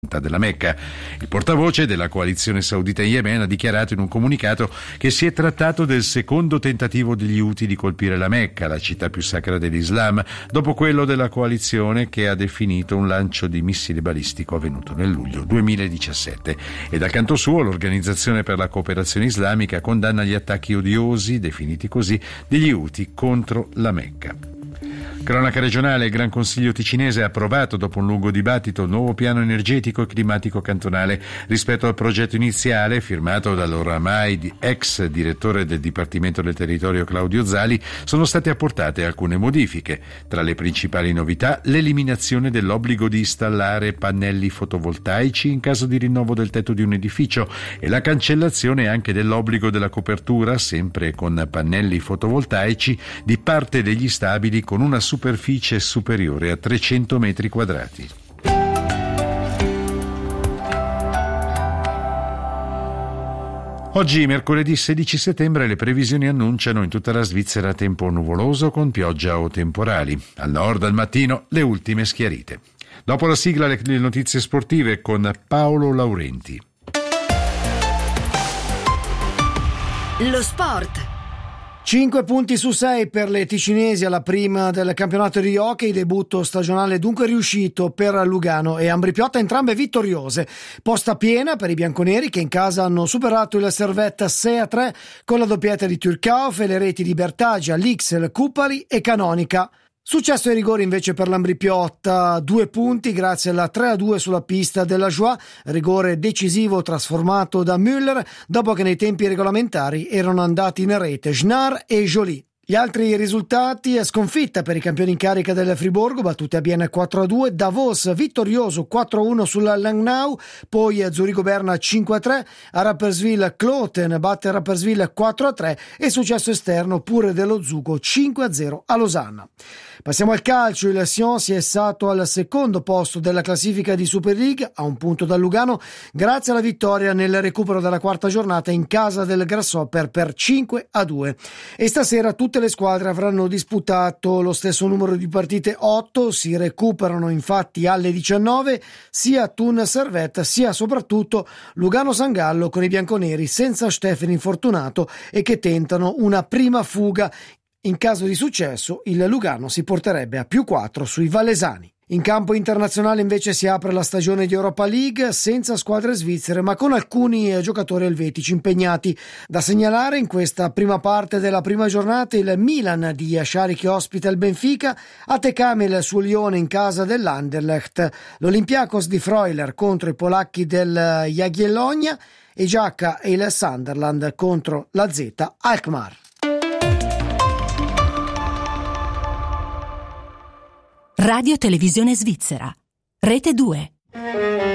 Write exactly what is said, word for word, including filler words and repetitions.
della Mecca. Il portavoce della coalizione saudita in Yemen ha dichiarato in un comunicato che si è trattato del secondo tentativo degli Houthi di colpire la Mecca, la città più sacra dell'Islam, dopo quello della coalizione che ha definito un lancio di missile balistico avvenuto nel luglio duemiladiciassette. E dal canto suo l'Organizzazione per la Cooperazione Islamica condanna gli attacchi odiosi, definiti così, degli Houthi contro la Mecca. Cronaca regionale: il Gran Consiglio ticinese ha approvato dopo un lungo dibattito il nuovo piano energetico e climatico cantonale. Rispetto al progetto iniziale, firmato dall'oramai ex direttore del Dipartimento del Territorio Claudio Zali, sono state apportate alcune modifiche. Tra le principali novità, l'eliminazione dell'obbligo di installare pannelli fotovoltaici in caso di rinnovo del tetto di un edificio e la cancellazione anche dell'obbligo della copertura, sempre con pannelli fotovoltaici, di parte degli stabili con una superficie superiore a trecento metri quadrati. Oggi, mercoledì sedici settembre, le previsioni annunciano in tutta la Svizzera tempo nuvoloso con pioggia o temporali. Al nord al mattino le ultime schiarite. Dopo la sigla le notizie sportive con Paolo Laurenti. Lo sport. Cinque punti su sei per le ticinesi alla prima del campionato di hockey, debutto stagionale dunque riuscito per Lugano e Ambrì-Piotta, entrambe vittoriose. Posta piena per i bianconeri che in casa hanno superato il Servette sei a tre con la doppietta di Turcauf e le reti di Bertagia, Lixel, Cupali e Canonica. Successo ai rigori invece per l'Ambrì-Piotta, due punti grazie alla tre a due sulla pista della Joie, rigore decisivo trasformato da Müller dopo che nei tempi regolamentari erano andati in rete Schnar e Joly. Gli altri risultati: sconfitta per i campioni in carica del Friburgo, battute a Bienne quattro a due, Davos vittorioso quattro a uno sulla Langnau, poi Zurigo-Berna cinque a tre, a Rapperswil Kloten batte Rapperswil quattro a tre e successo esterno pure dello Zugo cinque a zero a Losanna. Passiamo al calcio. Il Sion si è essato al secondo posto della classifica di Super League, a un punto dal Lugano, grazie alla vittoria nel recupero della quarta giornata in casa del Grasshopper per cinque a due. E stasera tutte le squadre avranno disputato lo stesso numero di partite, otto. Si recuperano infatti alle diciannove sia Thun Servette sia soprattutto Lugano San Gallo, con i bianconeri senza Stefani infortunato e che tentano una prima fuga. In caso di successo, il Lugano si porterebbe a più quattro sui valesani. In campo internazionale invece si apre la stagione di Europa League senza squadre svizzere ma con alcuni giocatori elvetici impegnati. Da segnalare in questa prima parte della prima giornata il Milan di Yashari che ospita il Benfica, Atekamel sul Lione in casa dell'Anderlecht, l'Olympiakos di Freuler contro i polacchi del Jagiellonia e Giacca e il Sunderland contro la Z Alkmaar. Radio Televisione Svizzera, Rete due.